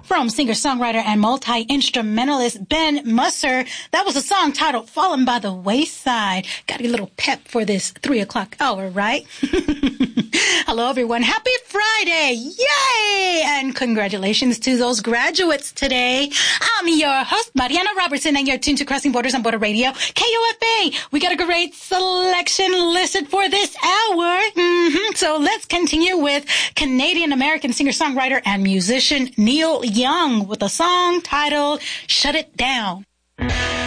from singer-songwriter and multi-instrumentalist Ben Musser. That was a song titled Fallen by the Wayside. Got a little pep for this 3 o'clock hour, right? Hello, everyone. Happy Friday. Yay! And congratulations to those graduates today. I'm your host, Mariana Robertson, and you're tuned to Crossing Borders on Border Radio, KOFA. We got a great selection listed for this hour. So let's continue with Canadian-American singer-songwriter and musician Neil Young with a song titled Shut It Down.